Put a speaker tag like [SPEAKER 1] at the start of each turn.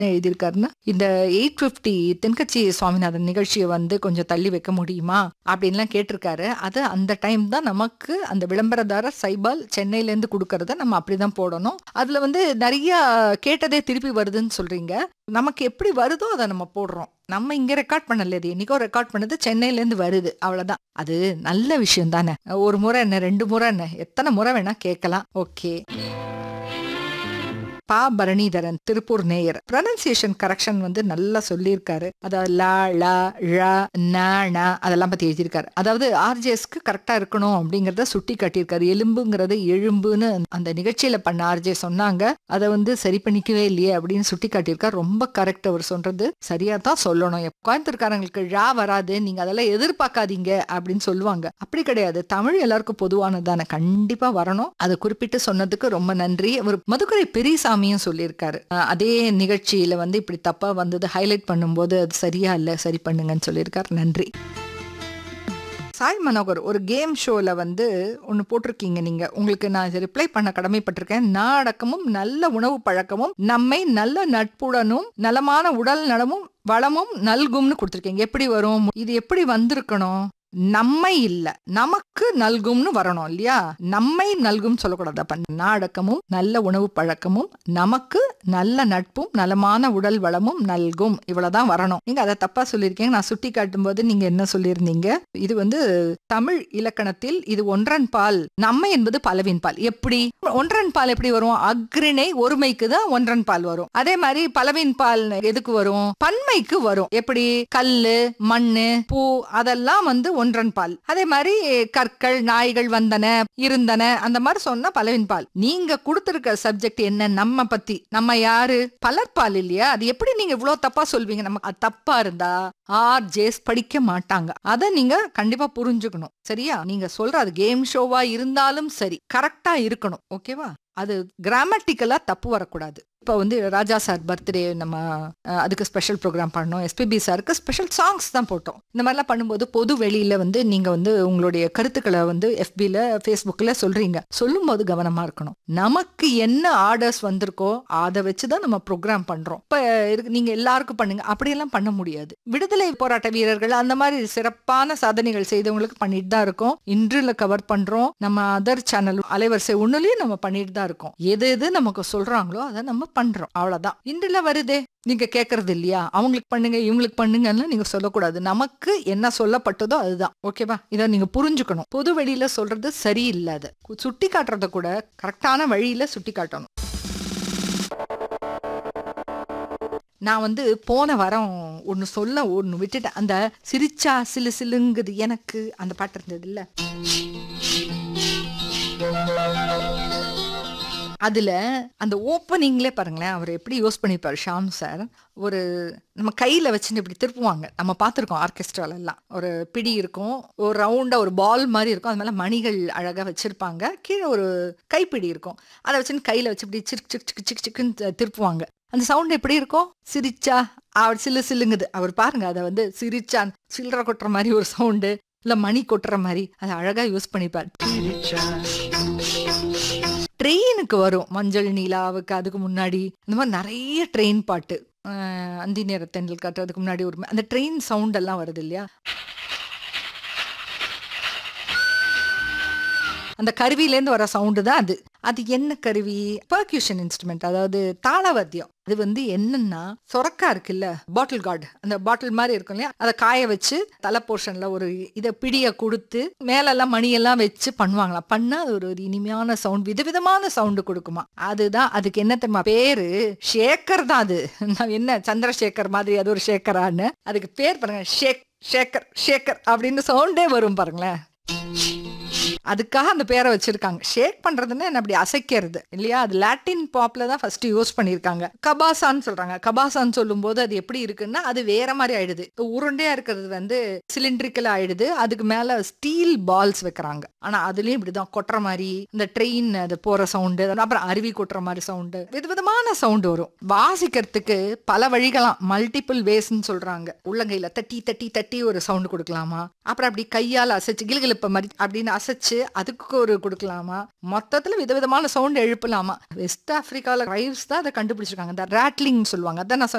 [SPEAKER 1] எழுதியிருக்காருன்னா, இந்த 850 தென்கட்சி சுவாமிநாதன் நிகழ்ச்சியை வந்து கொஞ்சம் தள்ளி வைக்க முடியுமா அப்படின்லாம் கேட்டிருக்காரு. அது அந்த டைம் தான் நமக்கு அந்த விளம்பரதாரர் சைபால் சென்னையிலேருந்து கொடுக்கறத நம்ம அப்படிதான் போடணும். அதுல வந்து நிறைய கேட்டதே திருப்பி வருதுன்னு சொல்றீங்க. நமக்கு எப்படி வருதோ அதை நம்ம போடுறோம். நம்ம இங்க ரெக்கார்ட் பண்ணல, இது என்னைக்கோ ரெக்கார்ட் பண்ணது சென்னையிலேருந்து வருது, அவ்வளவுதான். அது நல்ல விஷயம் தானே. ஒரு முறை என்ன, 2 முறை என்ன, எத்தனை முறை வேணா கேட்கலாம். ஓகே. பா பரணிதரன், திருப்பூர் நேயர், ப்ரொனன்சியேஷன் கரெக்ஷன் வந்து நல்லா சொல்லியிருக்காரு. அதாவது லா லா ழ ந ண அதெல்லாம் பத்தி எழுதியிருக்காரு. அதாவது ஆர்ஜேஸ்க்கு கரெக்டா இருக்கணும் அப்படிங்கறத சுட்டி காட்டியிருக்காரு. எலும்புங்கிறது எழும்புன்னு அந்த நிகழ்ச்சியில பண்ண ஆர்ஜே சொன்னாங்க, அதை வந்து சரி பண்ணிக்கவே இல்லையே அப்படின்னு சுட்டி காட்டியிருக்காரு. ரொம்ப கரெக்ட், அவர் சொல்றது சரியா தான் சொல்லணும். கோயம்புத்தூர்காரங்களுக்கு ழா வராது, நீங்க அதெல்லாம் எதிர்பார்க்காதீங்க அப்படின்னு சொல்லுவாங்க. அப்படி கிடையாது, தமிழ் எல்லாருக்கும் பொதுவானதான, கண்டிப்பா வரணும். அதை குறிப்பிட்டு சொன்னதுக்கு ரொம்ப நன்றி. அவர் மதுக்கரை பெரியசாமி சொல்லியிருக்காரு, அதே நிகழ்ச்சியில வந்து இப்படி தப்பா வந்தது ஹைலைட் பண்ணும்போது அது சரியா இல்ல, சரி பண்ணுங்கன்னு சொல்லியிருக்காரு. நன்றி. சாய் மனோகர், ஒரு கேம் ஷோல வந்து ஒன்னு போட்டிருக்கீங்க நீங்க, உங்களுக்கு நான் ரிப்ளை பண்ண கடமைப்பட்டிருக்கேன். நாடகமும் நல்ல உணவு பழக்கமும் நம்மை நல்ல நட்புடனும் நலமான உடல் நலமும் வளமும் நல்கும்னு கொடுத்திருக்கீங்க. எப்படி வரும் இது? எப்படி வந்திருக்கணும்? நம்மை இல்ல, நமக்கு நல்கும்னு வரணும் இல்லையா? நம்மை நல்கும் சொல்லக்கூடாது. அப்ப நாடகமும் நல்ல உணவு பழக்கமும் நமக்கு நல்ல நட்பும் நலமான உடல் வளமும் நல்கும், இவ்வளவுதான் வரணும். நீங்க அதை தப்பா சொல்லியிருக்கீங்க. நான் சுட்டி காட்டும் போது நீங்க என்ன சொல்லியிருந்தீங்க? இது வந்து தமிழ் இலக்கணத்தில் இது ஒன்றன் பால், நம்மை என்பது பலவின் பால். எப்படி ஒன்றன் பால் எப்படி வரும்? அக்ரிணை ஒருமைக்கு தான் ஒன்றன் பால் வரும். அதே மாதிரி பலவின் பால் எதுக்கு வரும்? பன்மைக்கு வரும். எப்படி? கல்லு, மண்ணு, பூ அதெல்லாம் வந்து ஒன்றன் பால். அதே மாதிரி கற்கள், நாய்கள் வந்தன, இருந்தன, அந்த மாதிரி சொன்னா பலவின் பால். நீங்க கொடுத்திருக்க சப்ஜெக்ட் என்ன? நம்ம பத்தி. நம்ம யாரு? பலர்பால் இல்லையா? அது எப்படி நீங்க இவ்வளவு தப்பா சொல்வீங்க? நம்ம அது தப்பா இருந்தா ஆர்ஜேஸ் படிக்க மாட்டாங்க. அத நீங்க கண்டிப்பா புரிஞ்சுக்கணும். சரியா? நீங்க சொல்ற அது கேம் ஷோவா இருந்தாலும் சரி, கரெக்டா இருக்கணும். ஓகேவா? அது கிராமட்டிக்கலா தப்பு வரக்கூடாது. இப்போ வந்து ராஜா சார் பர்த்டே, நம்ம அதுக்கு ஸ்பெஷல் ப்ரோக்ராம் பண்ணோம். எஸ்பிபி சாருக்கு ஸ்பெஷல் சாங்ஸ் தான் போட்டோம். இந்த மாதிரிலாம் பண்ணும்போது பொது வெளியில வந்து நீங்க வந்து உங்களுடைய கருத்துக்களை வந்து எஃபில ஃபேஸ்புக்கில் சொல்றீங்க. சொல்லும் போது கவனமா இருக்கணும். நமக்கு என்ன ஆர்டர்ஸ் வந்திருக்கோ அதை வச்சுதான் நம்ம ப்ரோக்ராம் பண்றோம். இப்ப நீங்க எல்லாருக்கும் பண்ணுங்க அப்படியெல்லாம் பண்ண முடியாது. விடுதலை போராட்ட வீரர்கள் அந்த மாதிரி சிறப்பான சாதனைகள் செய்தவங்களுக்கு பண்ணிட்டு தான் இருக்கோம். இன்றுல கவர் பண்றோம். நம்ம அதர் சேனல் அலைவரிசை ஒண்ணுலயும் நம்ம பண்ணிட்டு தான் இருக்கோம். எது எது நமக்கு சொல்றாங்களோ அதை நம்ம பண்றோம், அவ்வளவுதான். இன்றுல வருதே, நீங்க கேக்குறது இல்லையா? அவங்களுக்கு பண்ணுங்க, இவங்களுக்கு பண்ணுங்கன்னு நீங்க சொல்லக்கூடாது. நமக்கு என்ன சொல்லப்பட்டதோ அதுதான். ஓகேவா? இதை நீங்க புரிஞ்சுக்கணும். பொது வெளியில சொல்றது சரியில்லாத, சுட்டி காட்டுறத கூட கரெக்டான வழியில சுட்டி காட்டணும். நான் வந்து போன வாரம் ஒன்னு விட்டுட்டேன். அந்த சிரிச்சா சிலு சிலுங்குது எனக்கு அந்த பாட்டு இருந்தது இல்ல, அதுல அந்த ஓப்பனிங்ல பாருங்களேன், அவர் எப்படி யூஸ் பண்ணிருப்பாரு ஷாம் சார். ஒரு நம்ம கையில வச்சுட்டு இப்படி திருப்புவாங்க, நம்ம பார்த்துருக்கோம் ஆர்கெஸ்ட்ரால எல்லாம். ஒரு பிடி இருக்கும், ஒரு ரவுண்டா ஒரு பால் மாதிரி இருக்கும், அது மேல மணிகள் அழகா வச்சிருப்பாங்க, கீழே ஒரு கைப்பிடி இருக்கும், அதை வச்சுன்னு கையில வச்சு இப்படி சிக் சிக் சிக் சிக் சிக்குன்னு திருப்புவாங்க. அந்த சவுண்ட் எப்படி இருக்கும்? சிரிச்சா அவர் சில்லு சில்லுங்குது. அவர் பாருங்க, அதை வந்து சிரிச்சா சில்லற கொட்டுற மாதிரி ஒரு சவுண்டு, இல்ல மணி கொட்டுற மாதிரி, அதை அழகா யூஸ் பண்ணிப்பார். ட்ரெயினுக்கு வரும், மஞ்சள் நிலாவுக்கு அதுக்கு முன்னாடி இந்த மாதிரி நிறைய ட்ரெயின் பாட்டு, அந்தி நேர தென்றல் காற்று அதுக்கு முன்னாடி ஒரு அந்த ட்ரெயின் சவுண்ட் எல்லாம் வருது இல்லையா? அந்த கருவியிலேருந்து வர சவுண்டு தான் அது. அது என்ன கருவி? பர்க்யூஷன் இன்ஸ்ட்ருமெண்ட், அதாவது தாளவாத்தியம். அது வந்து என்னன்னா, சொரக்கா இருக்குல்ல, பாட்டில் கார்டு, அந்த பாட்டில் மாதிரி இருக்கும் இல்லையா, அதை காய வச்சு தலை போர்ஷன்ல ஒரு இதை பிடிய கொடுத்து மேலெல்லாம் மணியெல்லாம் வச்சு பண்ணுவாங்களாம். பண்ணா அது ஒரு இனிமையான சவுண்ட், விதவிதமான சவுண்டு கொடுக்குமா. அதுதான், அதுக்கு என்ன தெரியுமா பேரு? ஷேக்கர் தான் அது. என்ன சந்திரசேகர் மாதிரி அது ஒரு ஷேக்கரான்னு அதுக்கு பேர் பாருங்க. ஷேக்கர் ஷேக்கர் அப்படின்னு சவுண்டே வரும் பாருங்களேன். அதுக்காக அந்த பேரை வச்சிருக்காங்க. ஷேக் பண்றதுன்னா என்ன, அப்படி அசைக்கிறது இல்லையா? அது லாட்டின் பாப்ல தான் ஃபர்ஸ்ட் யூஸ் பண்ணிருக்காங்க. கபாசான்னு சொல்றாங்க. கபாசான்னு சொல்லும் போது அது எப்படி இருக்குன்னா, அது வேற மாதிரி ஆயிடுது. உருண்டையா இருக்கிறது வந்து சிலிண்ட்ரிக்கல் ஆயிடுது, அதுக்கு மேல ஸ்டீல் பால்ஸ் வைக்கிறாங்க. ஆனா அதுலயும் இப்படிதான் கொட்டுற மாதிரி, இந்த ட்ரெயின் அது போற சவுண்டு, அப்புறம் அருவி கொட்டுற மாதிரி சவுண்டு, விதவிதமான சவுண்டு வரும். வாசிக்கிறதுக்கு பல வழிகளாம், மல்டிபிள் வேஸ்ன்னு சொல்றாங்க. உள்ளங்கையில தட்டி தட்டி தட்டி ஒரு சவுண்டு கொடுக்கலாமா, அப்புறம் அப்படி கையால் அசைச்சு கிளுகிளுப்ப மாதிரி அப்படின்னு அசைச்சு அதுக்கு ஒரு கொடுக்கலாமா, மொத்தத்துல விதவிதமான சவுண்ட் எழுப்பலாமா. வெஸ்ட் ஆப்பிரிக்கால ரைவ்ஸ் தான் அதை கண்டுபிடிச்சிருக்காங்க. இந்த ராட்லிங் சொல்லுவாங்க. அதான் நான்